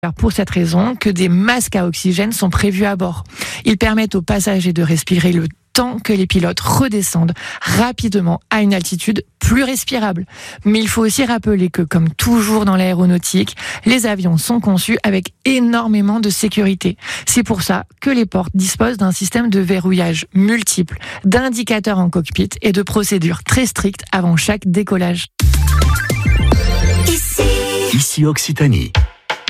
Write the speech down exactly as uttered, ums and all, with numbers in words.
Alors pour cette raison que des masques à oxygène sont prévus à bord. Ils permettent aux passagers de respirer le temps que les pilotes redescendent rapidement à une altitude plus respirable. Mais il faut aussi rappeler que, comme toujours dans l'aéronautique, les avions sont conçus avec énormément de sécurité. C'est pour ça que les portes disposent d'un système de verrouillage multiple, d'indicateurs en cockpit et de procédures très strictes avant chaque décollage. Ici Occitanie.